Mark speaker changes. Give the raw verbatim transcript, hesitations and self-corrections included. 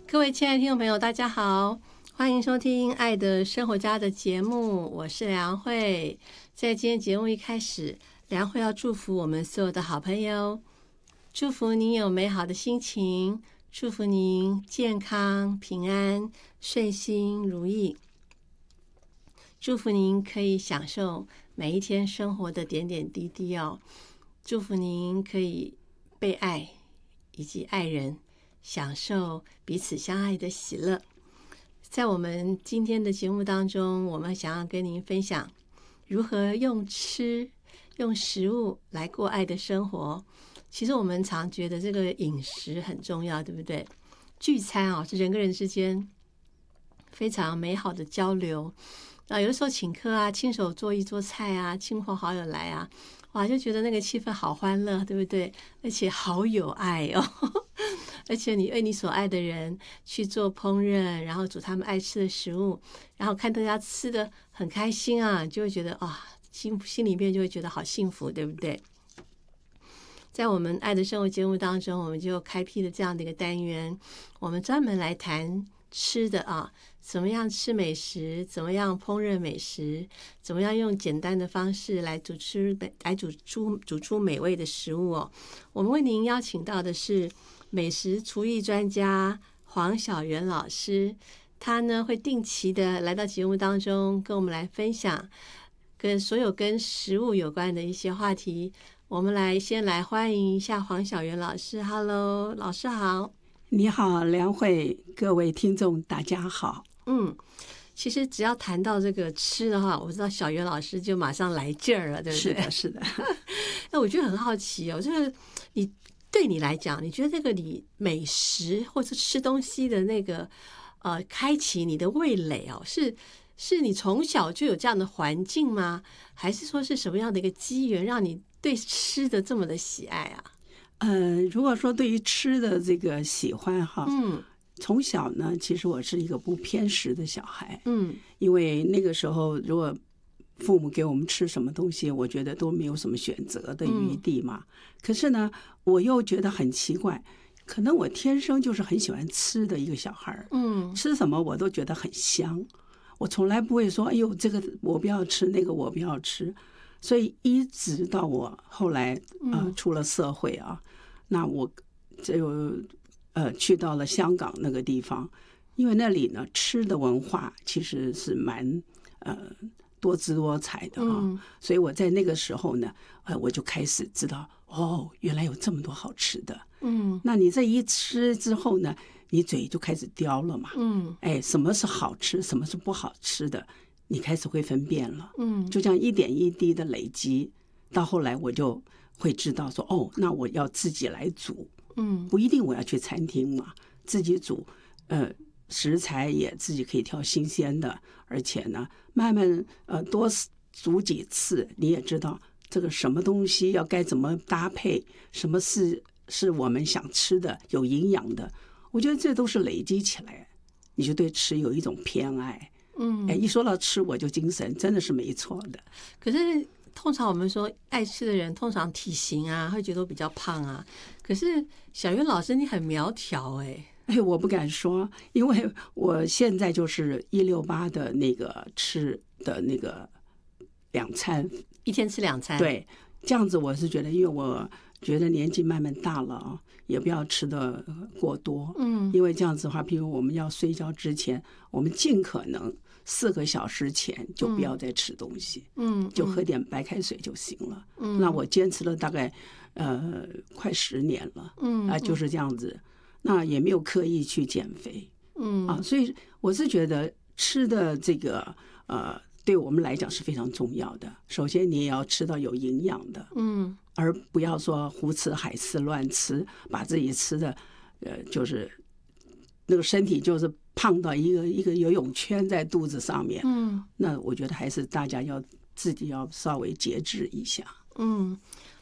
Speaker 1: 各位亲爱的听众朋友，大家好，欢迎收听《爱的生活家》的节目，我是梁慧。在今天节目一开始，梁慧要祝福我们所有的好朋友，祝福您有美好的心情，祝福您健康、平安、顺心如意，祝福您可以享受每一天生活的点点滴滴哦，祝福您可以被爱以及爱人，享受彼此相爱的喜乐。在我们今天的节目当中，我们想要跟您分享如何用吃、用食物来过爱的生活。其实我们常觉得这个饮食很重要，对不对？聚餐啊，是人跟人之间非常美好的交流啊。有的时候请客啊，亲手做一桌菜啊，亲朋好友来啊，哇，就觉得那个气氛好欢乐，对不对？而且好有爱哦。而且你为你所爱的人去做烹饪，然后煮他们爱吃的食物，然后看大家吃的很开心啊，就会觉得啊，心心里面就会觉得好幸福，对不对？在我们爱的生活节目当中，我们就开辟了这样的一个单元，我们专门来谈吃的啊，怎么样吃美食，怎么样烹饪美食，怎么样用简单的方式来煮吃来煮出煮出美味的食物哦。我们为您邀请到的是美食厨艺专家黄小媛老师，他呢会定期的来到节目当中，跟我们来分享跟所有跟食物有关的一些话题。我们来先来欢迎一下黄小媛老师。 Hello， 老师好。
Speaker 2: 你好，梁慧，各位听众大家好。
Speaker 1: 嗯，其实只要谈到这个吃的话，我知道小媛老师就马上来劲儿了，对不对？
Speaker 2: 是的，是的。
Speaker 1: 那我觉得很好奇哦，就是你对你来讲，你觉得这个你美食或者吃东西的那个呃，开启你的味蕾哦，是是你从小就有这样的环境吗？还是说是什么样的一个机缘让你对吃的这么的喜爱啊？
Speaker 2: 呃，如果说对于吃的这个喜欢哈，
Speaker 1: 嗯，
Speaker 2: 从小呢，其实我是一个不偏食的小孩，
Speaker 1: 嗯，
Speaker 2: 因为那个时候如果父母给我们吃什么东西，我觉得都没有什么选择的余地嘛。嗯、可是呢，我又觉得很奇怪，可能我天生就是很喜欢吃的一个小孩，
Speaker 1: 嗯，吃
Speaker 2: 什么我都觉得很香，我从来不会说，哎呦，这个我不要吃，那个我不要吃。所以一直到我后来呃出了社会啊，嗯、那我就呃去到了香港那个地方，因为那里呢吃的文化其实是蛮呃多姿多彩的啊，嗯、所以我在那个时候呢，呃我就开始知道哦，原来有这么多好吃的。嗯，那你这一吃之后呢，你嘴就开始刁了嘛。嗯，哎，什么是好吃，什么是不好吃的？你开始会分辨了，嗯，就这样一点一滴的累积，到后来我就会知道说，哦，那我要自己来煮，嗯，不一定我要去餐厅嘛，自己煮，呃，食材也自己可以挑新鲜的，而且呢，慢慢呃多煮几次，你也知道这个什么东西要该怎么搭配，什么是是我们想吃的有营养的，我觉得这都是累积起来，你就对吃有一种偏爱。嗯，哎，一说到吃我就精神，真的是没错的。
Speaker 1: 可是通常我们说爱吃的人，通常体型啊会觉得比较胖啊。可是小媛老师你很苗条哎、
Speaker 2: 欸，哎，我不敢说，因为我现在就是一六八的那个吃的那个两餐，
Speaker 1: 一天吃两餐。
Speaker 2: 对，这样子我是觉得，因为我觉得年纪慢慢大了啊，也不要吃的过多。嗯，因为这样子的话，譬如我们要睡觉之前，我们尽可能四个小时前就不要再吃东西，嗯，就喝点白开水就行了。嗯，那我坚持了大概呃快十年了，嗯啊、呃，就是这样子，那也没有刻意去减肥，嗯啊，所以我是觉得吃的这个呃，对我们来讲是非常重要的。首先，你也要吃到有营养的，嗯，而不要说胡吃海吃乱吃，把自己吃的呃就是那个身体就是胖到一个一个游泳圈在肚子上面，嗯，那我觉得还是大家要自己要稍微节制一下。
Speaker 1: 嗯，